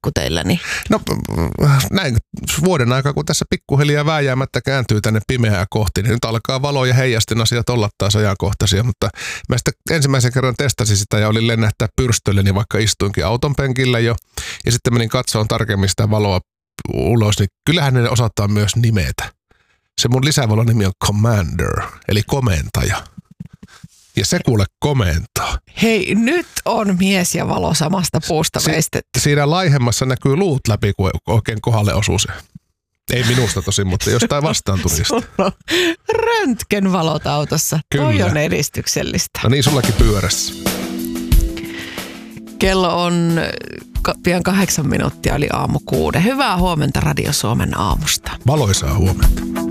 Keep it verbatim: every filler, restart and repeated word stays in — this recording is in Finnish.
liikuteilläni? No näin vuoden aikaa, kun tässä pikkuhiljaa vääjäämättä kääntyy tänne pimeää kohti, niin nyt alkaa valo ja heijastin asiat olla taas ajankohtaisia, mutta mä sitten ensimmäisen kerran testasin sitä ja olin lennähtää pyrstölleni, vaikka istuinkin auton penkillä jo, ja sitten menin katsomaan tarkemmin sitä valoa ulos, niin kyllähän ne osataan myös nimetä. Se mun lisävalon nimi on Commander, eli komentaja. Ja se kuule komentaa. Hei, nyt on mies ja valo samasta puusta si- veistetty. Siinä laihemmassa näkyy luut läpi, kun oikein kohdalle osuu se. Ei minusta tosin, mutta jostain vastaantulista. Sulla on röntgenvalot autossa. Kyllä. Toi on edistyksellistä. No niin, sullakin pyörässä. Kello on pian kahdeksan minuuttia, eli aamu kuuden. Hyvää huomenta Radio Suomen aamusta. Valoisaa huomenta.